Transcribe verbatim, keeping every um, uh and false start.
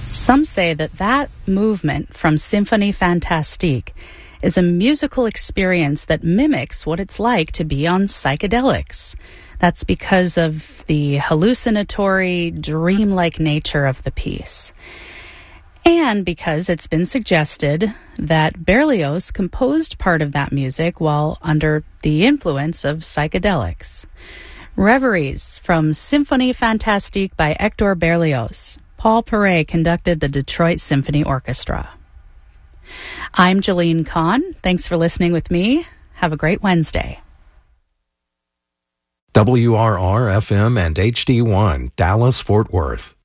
Some say that that movement from Symphonie Fantastique is a musical experience that mimics what it's like to be on psychedelics. That's because of the hallucinatory, dreamlike nature of the piece. And because it's been suggested that Berlioz composed part of that music while under the influence of psychedelics. Reveries from Symphonie Fantastique by Hector Berlioz. Paul Perret conducted the Detroit Symphony Orchestra. I'm Jolene Kahn. Thanks for listening with me. Have a great Wednesday. W R R F M and H D one, Dallas, Fort Worth.